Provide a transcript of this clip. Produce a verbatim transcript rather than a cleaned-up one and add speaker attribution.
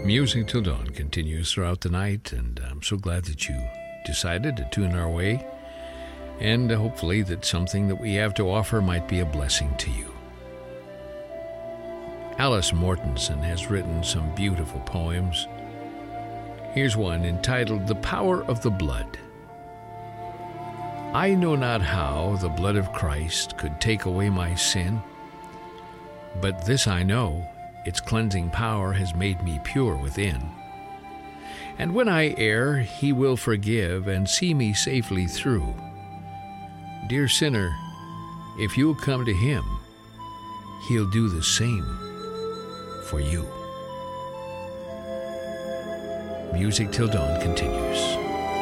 Speaker 1: Music Till Dawn continues throughout the night, and I'm so glad that you decided to tune our way, and hopefully that something that we have to offer might be a blessing to you. Alice Mortensen has written some beautiful poems. Here's one entitled The Power of the Blood. I know not how the blood of Christ could take away my sin, but this I know, its cleansing power has made me pure within. And when I err, he will forgive and see me safely through. Dear sinner, if you'll come to him, he'll do the same for you. Music Till Dawn continues.